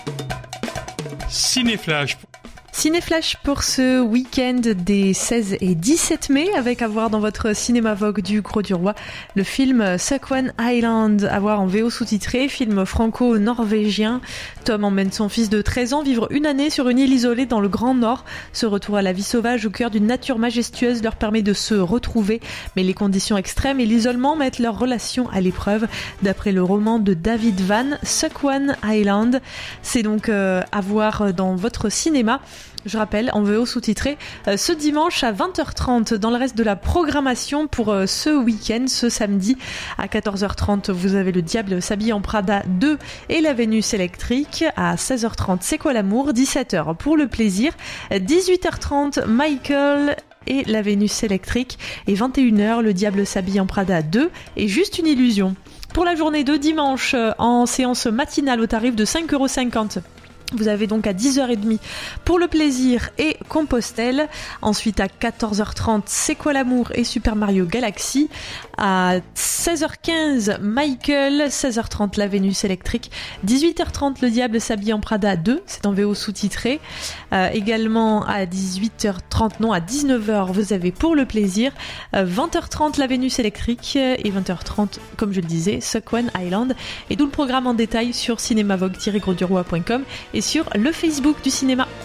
Cinéflash. Cinéflash pour ce week-end des 16 et 17 mai, avec à voir dans votre cinéma Vogue du Gros du Roi le film Suckwan Island, à voir en VO sous-titré, film franco-norvégien. Tom emmène son fils de 13 ans vivre une année sur une île isolée dans le Grand Nord. Ce retour à la vie sauvage au cœur d'une nature majestueuse leur permet de se retrouver, mais les conditions extrêmes et l'isolement mettent leur relation à l'épreuve. D'après le roman de David Van, Suckwan Island, c'est donc à voir dans votre cinéma. Je rappelle, en VO sous-titré, ce dimanche à 20h30. Dans le reste de la programmation pour ce week-end, ce samedi à 14h30, vous avez Le Diable s'habille en Prada 2 et La Vénus électrique. À 16h30, C'est quoi l'amour ? 17h pour le plaisir. 18h30, Michael et La Vénus électrique. Et 21h, Le Diable s'habille en Prada 2 et Juste une illusion. Pour la journée de dimanche, en séance matinale au tarif de 5,50€. Vous avez donc à 10h30 pour le plaisir et Compostelle. Ensuite à 14h30, C'est quoi l'amour ? Et Super Mario Galaxy. À 16h15, Michael. 16h30, La Vénus électrique. 18h30, Le Diable s'habille en Prada 2. C'est en VO sous-titré. Également à 18h30, non à 19h, vous avez pour le plaisir. 20h30, La Vénus électrique. Et 20h30, comme je le disais, Suckwan Island. Et tout le programme en détail sur cinémavogue-grosduroi.com et sur le Facebook du cinéma.